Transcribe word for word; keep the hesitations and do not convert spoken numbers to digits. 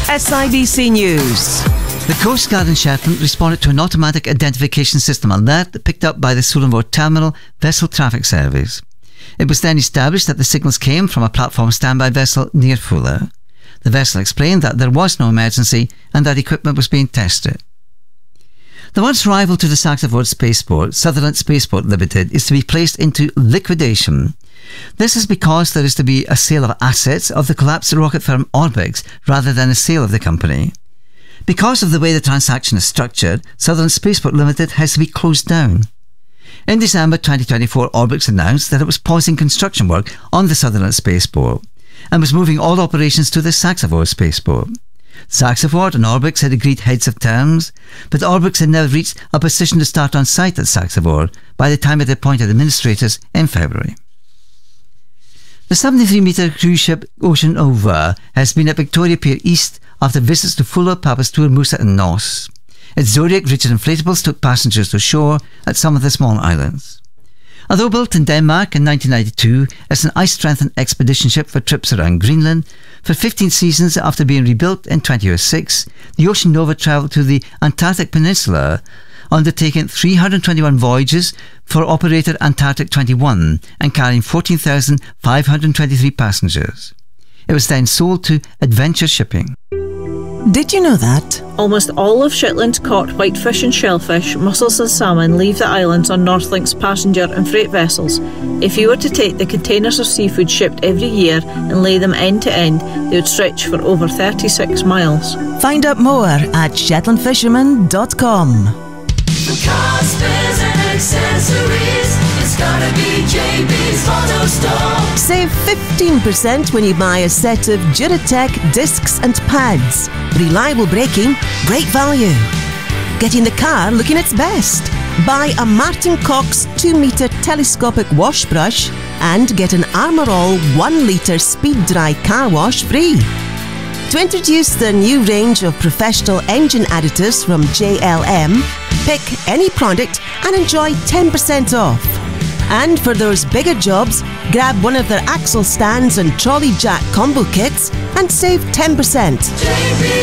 S I B C News. The Coast Guard in Shetland responded to an automatic identification system alert picked up by the Sullivant Terminal Vessel Traffic Service. It was then established that the signals came from a platform standby vessel near Fuller. The vessel explained that there was no emergency and that equipment was being tested. The once rival to the Saxaford Spaceport, Sutherland Spaceport Limited, is to be placed into liquidation. This is because there is to be a sale of assets of the collapsed rocket firm Orbix rather than a sale of the company. Because of the way the transaction is structured, Sutherland Spaceport Limited has to be closed down. In December twenty twenty-four, Orbix announced that it was pausing construction work on the Sutherland Spaceport and was moving all operations to the Saxaford Spaceport. Saxaford and Orbix had agreed heads of terms, but Orbix had never reached a position to start on site at Saxaford by the time it had appointed administrators in February. The seventy-three metre cruise ship Ocean Ova has been at Victoria Pier East after visits to Fuller, Papastur, Musa and Nos. Its Zodiac-rigid inflatables took passengers to shore at some of the small islands. Although built in Denmark in nineteen ninety-two as an ice-strengthened expedition ship for trips around Greenland, for fifteen seasons after being rebuilt in twenty oh six, the Ocean Nova travelled to the Antarctic Peninsula, undertaking three hundred twenty-one voyages for operator Antarctic twenty-one and carrying fourteen thousand five hundred twenty-three passengers. It was then sold to Adventure Shipping. Did you know that? Almost all of Shetland's caught whitefish and shellfish, mussels and salmon leave the islands on Northlink's passenger and freight vessels. If you were to take the containers of seafood shipped every year and lay them end to end, they would stretch for over thirty-six miles. Find out more at shetland fisherman dot com. For car spares and accessories, it's gotta be J B's Auto Store. Save fifteen percent when you buy a set of Duratec discs and pads. Reliable braking, great value. Getting the car looking its best. Buy a Martin Cox two metre telescopic wash brush and get an Armour All one litre speed dry car wash free. To introduce the new range of professional engine additives from J L M, pick any product and enjoy ten percent off. And for those bigger jobs, grab one of their axle stands and trolley jack combo kits and save ten percent.